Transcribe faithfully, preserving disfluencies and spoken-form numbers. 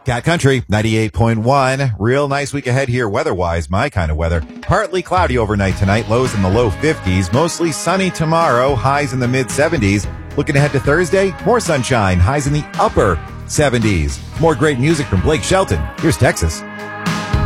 Cat Country, ninety-eight point one. Real nice week ahead here weather-wise, my kind of weather. Partly cloudy overnight tonight, lows in the low fifties. Mostly sunny tomorrow, highs in the mid-seventies. Looking ahead to Thursday, more sunshine, highs in the upper seventies. More great music from Blake Shelton. Here's Texas.